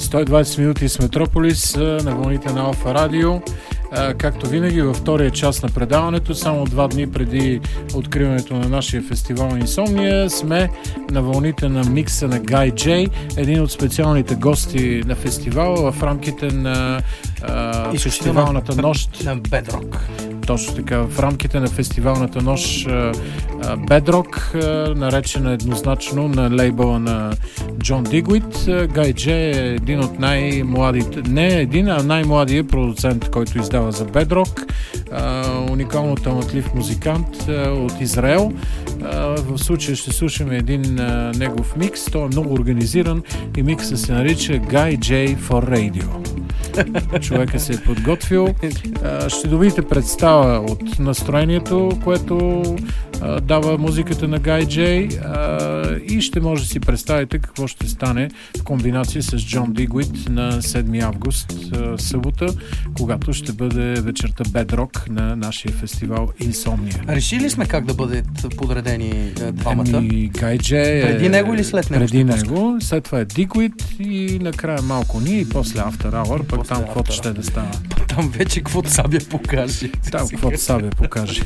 120 минути с Метрополис на вълните на Алфа Радио. Както винаги във втория част на предаването, само 2 дни преди откриването на нашия фестивал Инсомния, сме на вълните на микса на Guy J, един от специалните гости на фестивала в рамките на фестивалната нощ на Bedrock. Точно така, в рамките на фестивалната нощ Bedrock, наречена еднозначно на лейбъла на Джон Дигуит. Guy J е един от най-младите, не един, а най-младият продуцент, който издава за Bedrock. Уникално талантлив музикант от Израел. В случая ще слушаме един негов микс. Той е много организиран и миксът се нарича Guy J for Radio. Човека се е подготвил. Ще добиете представа от настроението, което дава музиката на Guy J, и ще може да си представите какво ще стане в комбинация с Джон Дигуит на 7 август, събота, когато ще бъде вечерта Bedrock на нашия фестивал Инсомния. Решили сме как да бъдат подредени двамата? Guy J преди него или след него? Преди него, след това е Дигуит и накрая малко ние и после After Hour, пък там каквото ще да става. Там вече каквото Сабя покаже. Там каквото Сабя покаже.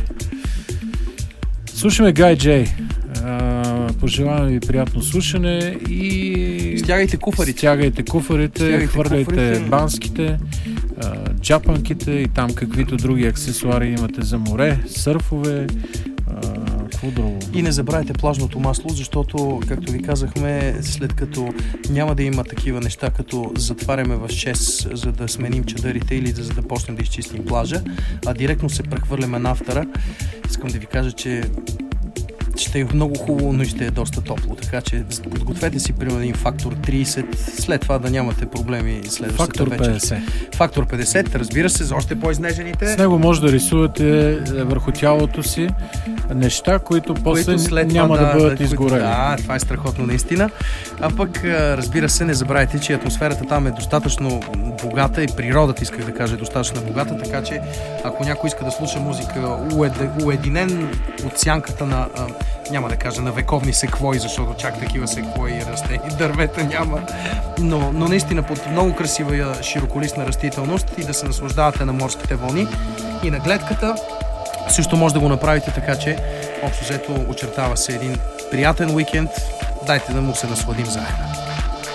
Слушаме Guy J. Пожелавам ви приятно слушане и стягайте куфарите, хвърляйте банските, джапанките и там каквито други аксесуари имате за море, сърфове, какво друго. И не забравяйте плажното масло, защото, както ви казахме, след като няма да има такива неща, като затваряме в 6, за да сменим чадърите или за да почнем да изчистим плажа, а директно се прехвърляме на автора, искам да ви кажа, че ще е много хубаво, но и ще е доста топло. Така че подгответе си примерно един фактор 30, след това да нямате проблеми следващата вечер. 50. Фактор 50, разбира се, за още по-изнежените. С него може да рисувате върху тялото си неща, които после няма да бъдат изгорели. Да, това е страхотно наистина. А пък, разбира се, не забравяйте, че атмосферата там е достатъчно богата и природата, исках да кажа, е достатъчно богата, така че ако някой иска да слуша музика уединен от сянката на няма да кажа на вековни секвои, защото чак такива секвои и растени дървета няма, но наистина под много красива широколистна растителност и да се наслаждавате на морските вълни и на гледката. Също може да го направите така, че общо взето очертава се един приятен уикенд. Дайте да му се насладим заедно.